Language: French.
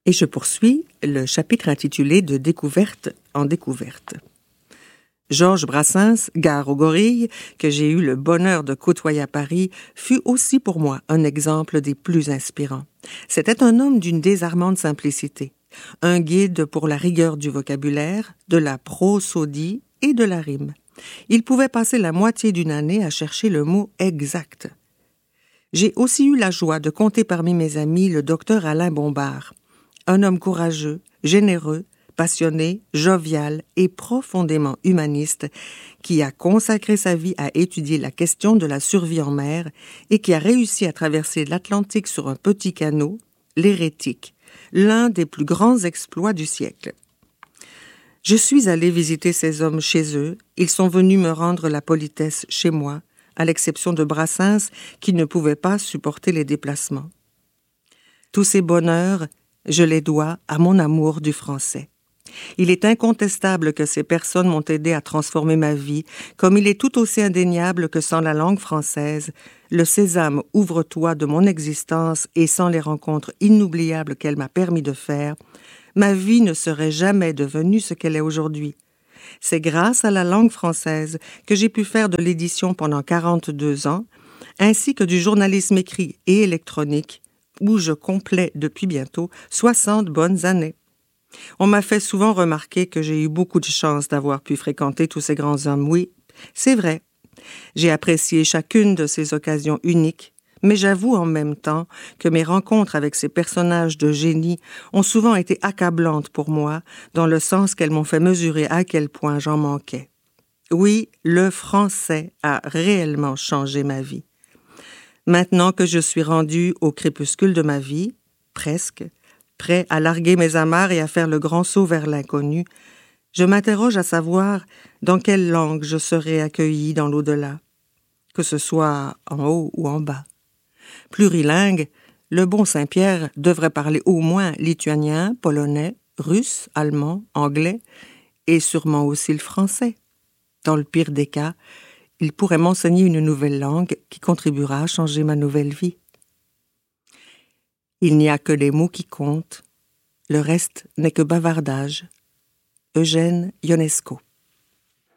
Et je poursuis le chapitre intitulé « De découverte en découverte ». Georges Brassens, gare aux gorilles, que j'ai eu le bonheur de côtoyer à Paris, fut aussi pour moi un exemple des plus inspirants. C'était un homme d'une désarmante simplicité, un guide pour la rigueur du vocabulaire, de la prosodie et de la rime. Il pouvait passer la moitié d'une année à chercher le mot exact. J'ai aussi eu la joie de compter parmi mes amis le docteur Alain Bombard, un homme courageux, généreux, passionné, jovial et profondément humaniste, qui a consacré sa vie à étudier la question de la survie en mer et qui a réussi à traverser l'Atlantique sur un petit canot, l'Hérétique, l'un des plus grands exploits du siècle. Je suis allée visiter ces hommes chez eux, ils sont venus me rendre la politesse chez moi, à l'exception de Brassens qui ne pouvait pas supporter les déplacements. Tous ces bonheurs, je les dois à mon amour du français. Il est incontestable que ces personnes m'ont aidé à transformer ma vie, comme il est tout aussi indéniable que sans la langue française, le sésame ouvre-toi de mon existence et sans les rencontres inoubliables qu'elle m'a permis de faire, ma vie ne serait jamais devenue ce qu'elle est aujourd'hui. C'est grâce à la langue française que j'ai pu faire de l'édition pendant 42 ans, ainsi que du journalisme écrit et électronique, où je complais depuis bientôt 60 bonnes années. On m'a fait souvent remarquer que j'ai eu beaucoup de chance d'avoir pu fréquenter tous ces grands hommes. Oui, c'est vrai. J'ai apprécié chacune de ces occasions uniques, mais j'avoue en même temps que mes rencontres avec ces personnages de génie ont souvent été accablantes pour moi, dans le sens qu'elles m'ont fait mesurer à quel point j'en manquais. Oui, le français a réellement changé ma vie. Maintenant que je suis rendue au crépuscule de ma vie, presque, prêt à larguer mes amarres et à faire le grand saut vers l'inconnu, je m'interroge à savoir dans quelle langue je serai accueilli dans l'au-delà, que ce soit en haut ou en bas. Plurilingue, le bon Saint-Pierre devrait parler au moins lituanien, polonais, russe, allemand, anglais et sûrement aussi le français. Dans le pire des cas, il pourrait m'enseigner une nouvelle langue qui contribuera à changer ma nouvelle vie. Il n'y a que les mots qui comptent, le reste n'est que bavardage. Eugène Ionesco.